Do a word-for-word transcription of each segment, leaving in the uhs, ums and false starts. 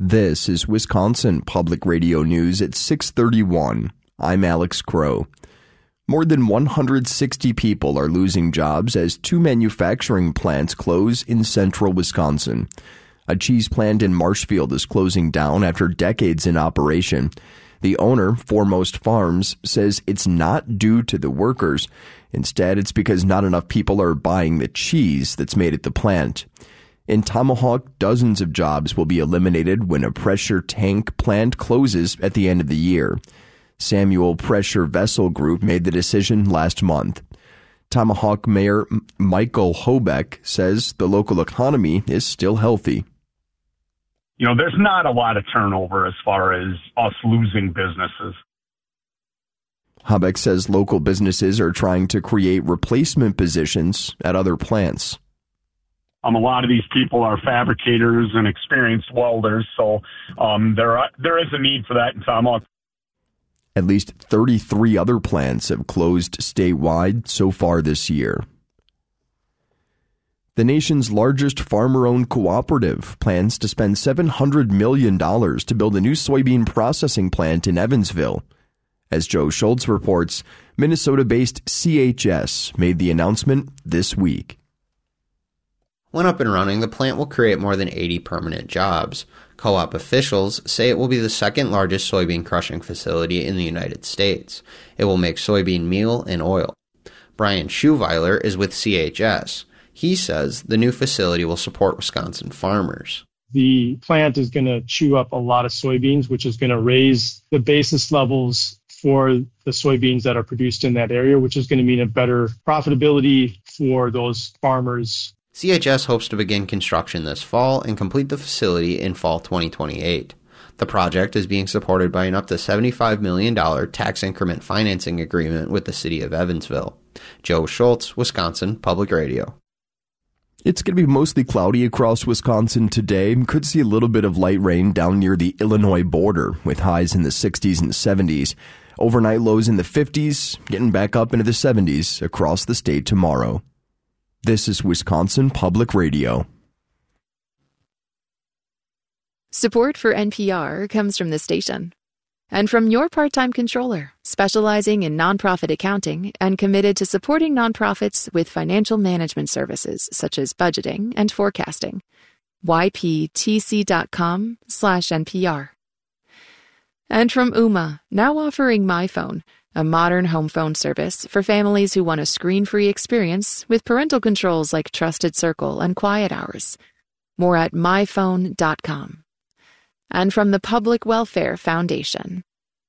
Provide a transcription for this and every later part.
This is Wisconsin Public Radio News at six thirty-one. I'm Alex Crow. More than one hundred sixty people are losing jobs as two manufacturing plants close in central Wisconsin. A cheese plant in Marshfield is closing down after decades in operation. The owner, Foremost Farms, says it's not due to the workers. Instead, it's because not enough people are buying the cheese that's made at the plant. In Tomahawk, dozens of jobs will be eliminated when a pressure tank plant closes at the end of the year. Samuel Pressure Vessel Group made the decision last month. Tomahawk Mayor Michael Hobeck says the local economy is still healthy. You know, there's not a lot of turnover as far as us losing businesses. Hobeck says local businesses are trying to create replacement positions at other plants. Um, a lot of these people are fabricators and experienced welders, so um, there are, there is a need for that in Tomahawk. At least thirty-three other plants have closed statewide so far this year. The nation's largest farmer-owned cooperative plans to spend seven hundred million dollars to build a new soybean processing plant in Evansville. As Joe Schultz reports, Minnesota-based C H S made the announcement this week. When up and running, the plant will create more than eighty permanent jobs. Co-op officials say it will be the second largest soybean crushing facility in the United States. It will make soybean meal and oil. Brian Schuweiler is with C H S. He says the new facility will support Wisconsin farmers. The plant is going to chew up a lot of soybeans, which is going to raise the basis levels for the soybeans that are produced in that area, which is going to mean a better profitability for those farmers. C H S hopes to begin construction this fall and complete the facility in fall twenty twenty-eight. The project is being supported by an up to seventy-five million dollars tax increment financing agreement with the city of Evansville. Joe Schultz, Wisconsin Public Radio. It's going to be mostly cloudy across Wisconsin today. Could see a little bit of light rain down near the Illinois border with highs in the sixties and seventies. Overnight lows in the fifties, getting back up into the seventies across the state tomorrow. This is Wisconsin Public Radio. Support for N P R comes from the station and from your part-time controller, specializing in nonprofit accounting and committed to supporting nonprofits with financial management services such as budgeting and forecasting. Y P T C dot com slash N P R. And from Ooma, now offering MyPhone, a modern home phone service for families who want a screen-free experience with parental controls like Trusted Circle and Quiet Hours. More at my phone dot com. And from the Public Welfare Foundation.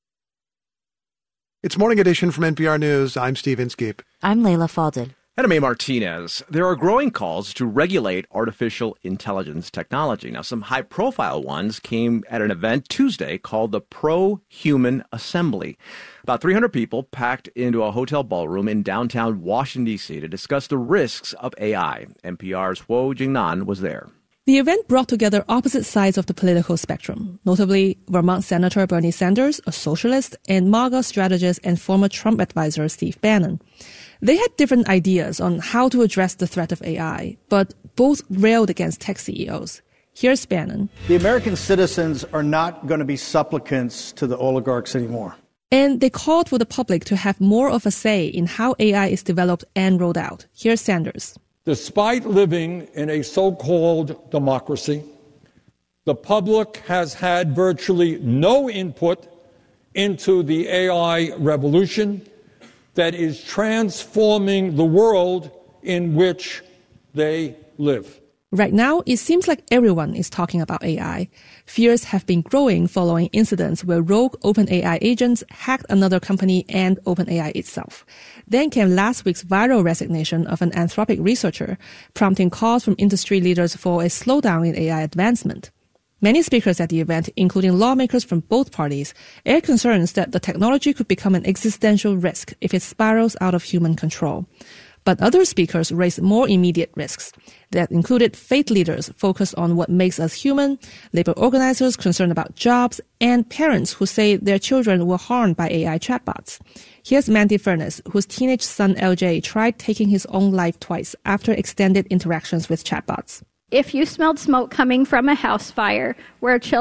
It's Morning Edition from N P R News. I'm Steve Inskeep. I'm Layla Falded. And I'm A. Martinez. There are growing calls to regulate artificial intelligence technology. Now, some high-profile ones came at an event Tuesday called the Pro-Human Assembly. About three hundred people packed into a hotel ballroom in downtown Washington, D C to discuss the risks of A I. N P R's Huo Jingnan was there. The event brought together opposite sides of the political spectrum, notably Vermont Senator Bernie Sanders, a socialist, and MAGA strategist and former Trump advisor Steve Bannon. They had different ideas on how to address the threat of A I, but both railed against tech C E Os. Here's Bannon. The American citizens are not going to be supplicants to the oligarchs anymore. And they called for the public to have more of a say in how A I is developed and rolled out. Here's Sanders. Despite living in a so-called democracy, the public has had virtually no input into the A I revolution that is transforming the world in which they live. Right now, it seems like everyone is talking about A I. Fears have been growing following incidents where rogue OpenAI agents hacked another company and OpenAI itself. Then came last week's viral resignation of an Anthropic researcher, prompting calls from industry leaders for a slowdown in A I advancement. Many speakers at the event, including lawmakers from both parties, aired concerns that the technology could become an existential risk if it spirals out of human control. But other speakers raised more immediate risks that included faith leaders focused on what makes us human, labor organizers concerned about jobs, and parents who say their children were harmed by A I chatbots. Here's Mandy Furness, whose teenage son L J tried taking his own life twice after extended interactions with chatbots. If you smelled smoke coming from a house fire where children